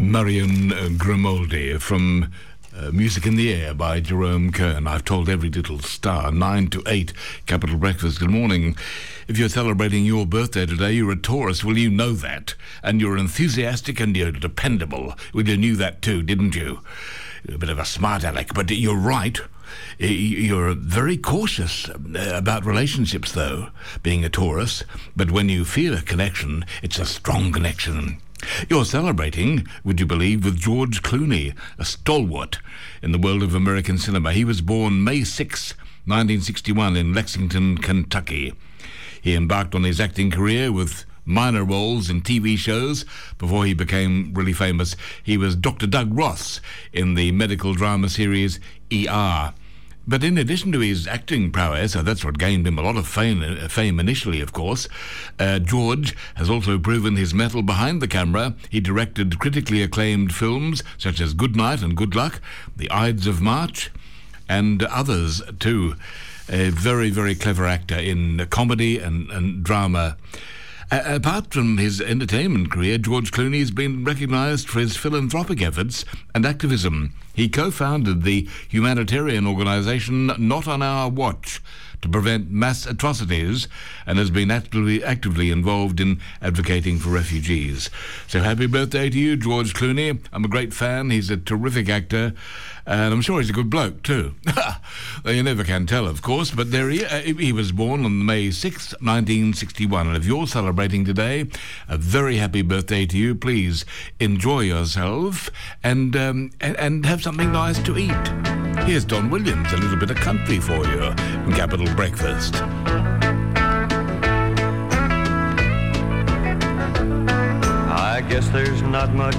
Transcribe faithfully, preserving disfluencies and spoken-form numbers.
Marion uh, Grimaldi from uh, Music in the Air by Jerome Kern. I've told every little star. Nine to eight, Capital Breakfast. Good morning. If you're celebrating your birthday today, you're a Taurus. Well, you know that. And you're enthusiastic and you're dependable. Well, you knew that too, didn't you? You're a bit of a smart aleck, but you're right. You're very cautious about relationships, though, being a Taurus. But when you feel a connection, it's a strong connection. You're celebrating, would you believe, with George Clooney, a stalwart in the world of American cinema. He was born May sixth, nineteen sixty-one in Lexington, Kentucky. He embarked on his acting career with minor roles in T V shows before he became really famous. He was Doctor Doug Ross in the medical drama series E R. But in addition to his acting prowess, so that's what gained him a lot of fame, uh, fame initially, of course, uh, George has also proven his mettle behind the camera. He directed critically acclaimed films such as Good Night and Good Luck, The Ides of March, and others too. A very, very clever actor in comedy and, and drama. Uh, apart from his entertainment career, George Clooney has been recognised for his philanthropic efforts and activism. He co-founded the humanitarian organisation Not On Our Watch to prevent mass atrocities and has been actively, actively involved in advocating for refugees. So happy birthday to you, George Clooney. I'm a great fan. He's a terrific actor, and I'm sure he's a good bloke too. You never can tell, of course, but there he, uh, he was born on May sixth, nineteen sixty-one, and if you're celebrating today, a very happy birthday to you. Please enjoy yourself and, um, and, and have something nice to eat. Here's Don Williams, a little bit of country for you in Capital Breakfast. I guess there's not much